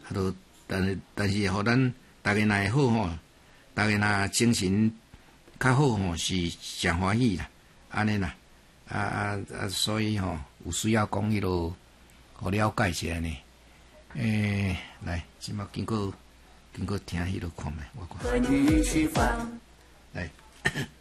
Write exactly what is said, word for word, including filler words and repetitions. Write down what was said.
啊，都但是但是，互咱大家若会好吼，大家若精神较好吼，是上欢喜啦，安尼啦，啊啊啊，所以吼、哦、有需要讲迄落，互了解一下呢。诶、欸，来，即马经过经过听迄落看觅，我看。来。